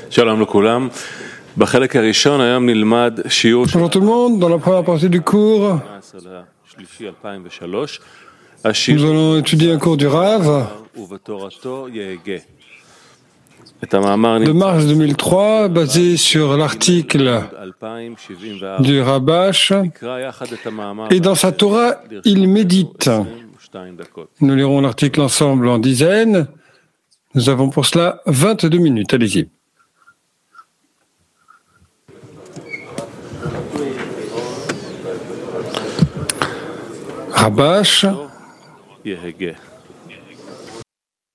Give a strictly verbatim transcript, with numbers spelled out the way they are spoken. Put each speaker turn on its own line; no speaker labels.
Shalom לכולם. בחלק הראשון היום נלמד שיעור
Bonjour tout le monde, dans la première partie du cours,
שלישי אלפיים ושלוש.
nous allons étudier un cours du Rav
ובתורתו יהגה. את המאמר
de mars deux mille trois, basé sur l'article
אלפיים שבעים וארבע.
du Rabash,
נקרא יחד את המאמר.
et dans sa Torah, il médite.
עשרים ושתיים דקות.
Nous lirons l'article ensemble en dizaines. Nous avons pour cela vingt-deux minutes. Allez-y. Rabash,
יהגה.